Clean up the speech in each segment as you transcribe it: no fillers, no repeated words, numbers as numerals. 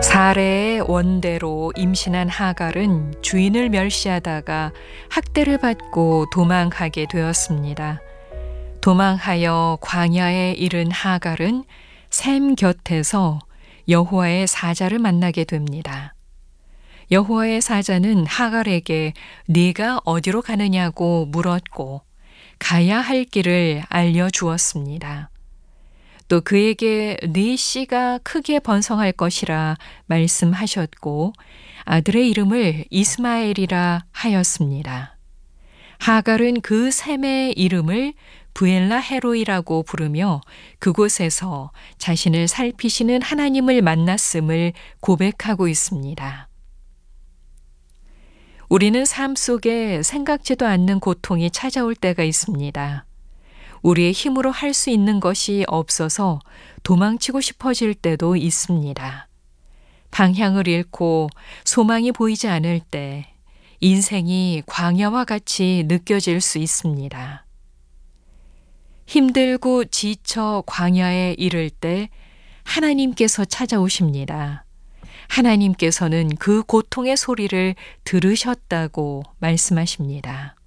사례의 원대로 임신한 하갈은 주인을 멸시하다가 학대를 받고 도망하게 되었습니다. 도망하여 광야에 이른 하갈은 샘 곁에서 여호와의 사자를 만나게 됩니다. 여호와의 사자는 하갈에게 네가 어디로 가느냐고 물었고 가야 할 길을 알려주었습니다. 또 그에게 네 씨가 크게 번성할 것이라 말씀하셨고 아들의 이름을 이스마엘이라 하였습니다. 하갈은 그 샘의 이름을 부엘라 헤로이라고 부르며 그곳에서 자신을 살피시는 하나님을 만났음을 고백하고 있습니다. 우리는 삶 속에 생각지도 않는 고통이 찾아올 때가 있습니다. 우리의 힘으로 할 수 있는 것이 없어서 도망치고 싶어질 때도 있습니다. 방향을 잃고 소망이 보이지 않을 때 인생이 광야와 같이 느껴질 수 있습니다. 힘들고 지쳐 광야에 이를 때 하나님께서 찾아오십니다. 하나님께서는 그 고통의 소리를 들으셨다고 말씀하십니다.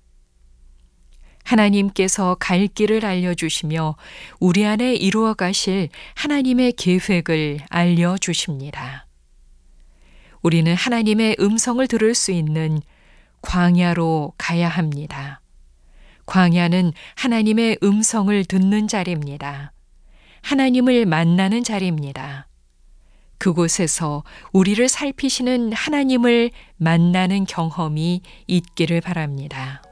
하나님께서 갈 길을 알려주시며 우리 안에 이루어 가실 하나님의 계획을 알려주십니다. 우리는 하나님의 음성을 들을 수 있는 광야로 가야 합니다. 광야는 하나님의 음성을 듣는 자리입니다. 하나님을 만나는 자리입니다. 그곳에서 우리를 살피시는 하나님을 만나는 경험이 있기를 바랍니다.